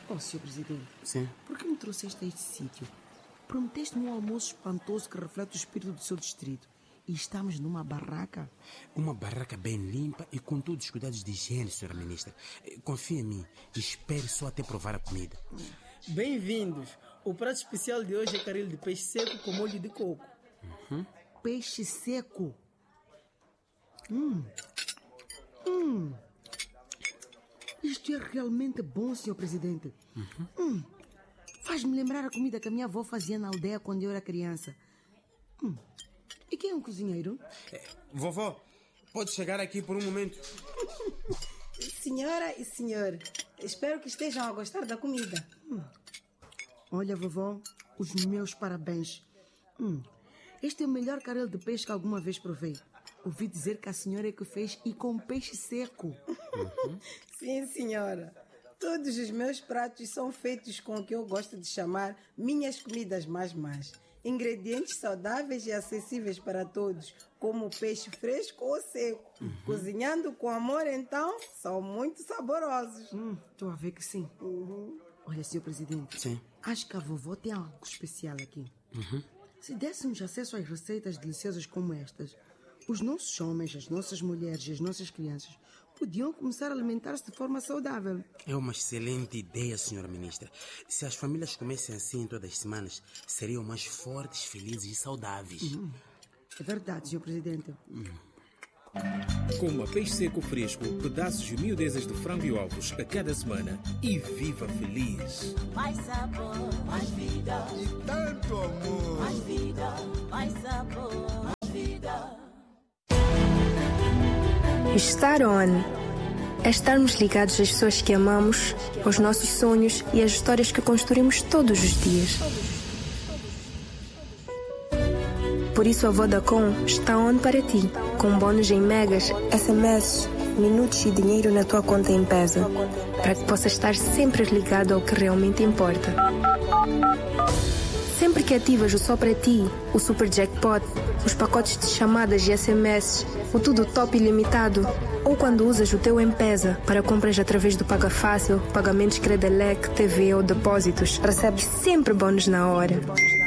Oh, Sr. Presidente. Sim. Por que me trouxeste a este sítio? Prometeste-me um almoço espantoso que reflete o espírito do seu distrito. E estamos numa barraca? Uma barraca bem limpa e com todos os cuidados de higiene, Sra. Ministra. Confia em mim e espere só até provar a comida. Bem-vindos. O prato especial de hoje é caril de peixe seco com molho de coco. Peixe seco? Isto é realmente bom, Sr. Presidente. Faz-me lembrar a comida que a minha avó fazia na aldeia quando eu era criança. E quem é um cozinheiro? Vovó, pode chegar aqui por um momento? Senhora e senhor, espero que estejam a gostar da comida. Olha, vovó, os meus parabéns. Este é o melhor caril de peixe que alguma vez provei. Ouvi dizer que a senhora é que fez e com peixe seco. Sim, senhora. Todos os meus pratos são feitos com o que eu gosto de chamar minhas comidas mais. Ingredientes saudáveis e acessíveis para todos, como peixe fresco ou seco. Cozinhando com amor, então, são muito saborosos. Estou a ver que sim. Olha, Sr. Presidente. Sim. Acho que a vovó tem algo especial aqui. Se dessemos acesso às receitas deliciosas como estas, os nossos homens, as nossas mulheres e as nossas crianças podiam começar a alimentar-se de forma saudável. É uma excelente ideia, Sra. Ministra. Se as famílias comessem assim todas as semanas, seriam mais fortes, felizes e saudáveis. É verdade, Sr. Presidente. Coma peixe seco fresco, pedaços e miudezas de frango e ovos a cada semana e viva feliz. Mais sabor, mais vida. E tanto amor. Mais vida, mais sabor, mais vida. Estar on é estarmos ligados às pessoas que amamos, aos nossos sonhos e às histórias que construímos todos os dias. Por isso a Vodacom está on para ti, com bônus em megas, SMS, minutos e dinheiro na tua conta em Pesa, para que possas estar sempre ligado ao que realmente importa. Sempre que ativas o Só Para Ti, o Super Jackpot, os pacotes de chamadas e SMS, o Tudo Top Ilimitado, ou quando usas o teu M-Pesa para compras através do Paga Fácil, pagamentos Credelec, TV ou depósitos, recebes sempre bônus na hora.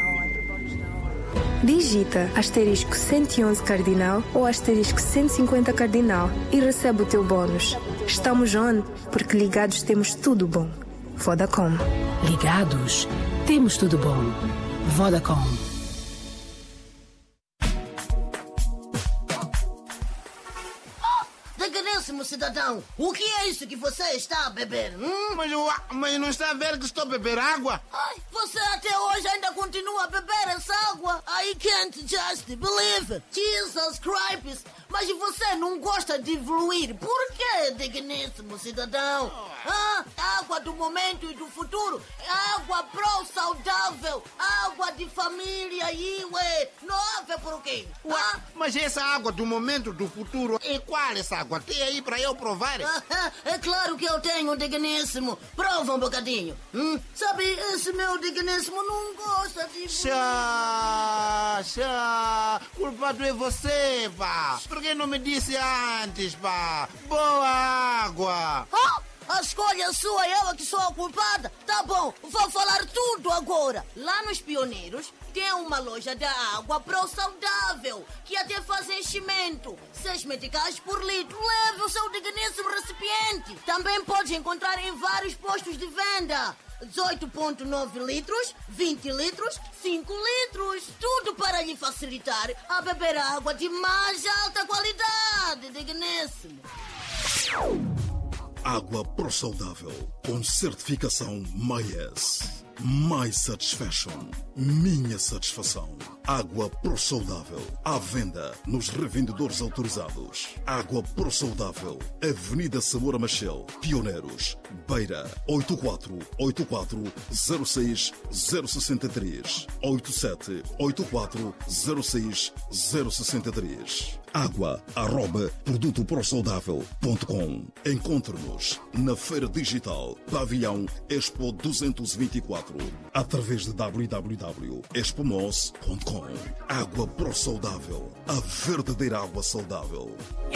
Digita asterisco 111 cardinal ou asterisco 150 cardinal e recebe o teu bônus. Estamos on porque ligados temos tudo bom. Vodacom. Ligados, temos tudo bom. Vodacom. Digníssimo cidadão, o que é isso que você está a beber? Mas não está a ver que estou a beber água? Ai, você até hoje ainda continua a beber essa água? I can't just believe. Jesus Christ. Mas você não gosta de evoluir. Por quê, digníssimo cidadão? Água do momento e do futuro. Água pro-saudável. Água de família e nova por quê? Mas essa água do momento do futuro, e qual essa água? Tem aí para eu provar? É claro que eu tenho, digníssimo. Prova um bocadinho. Sabe, esse meu digníssimo não gosta de... Chá, culpado é você, pá. Por que não me disse antes, pá? Boa água. A escolha é sua, eu é que sou a culpada. Tá bom, vou falar tudo agora. Lá nos Pioneiros tem uma loja de água pro-saudável, que até faz enchimento. 6 meticais por litro. Leve o seu digníssimo recipiente. Também pode encontrar em vários postos de venda. 18,9 litros, 20 litros, 5 litros. Tudo para lhe facilitar a beber água de mais alta qualidade, digníssimo. Água pro-saudável com certificação MAES. My Satisfaction. Minha satisfação. Água pro-saudável. À venda nos revendedores autorizados. Água pro-saudável. Avenida Samora Machel, Pioneiros, Beira, 84-06-063. 87-84-06-063. Água@produtoprosaudável.com. Encontre-nos na Feira Digital Pavilhão Expo 224 através de www.expomos.com. Água Pro Saudável, a verdadeira água saudável.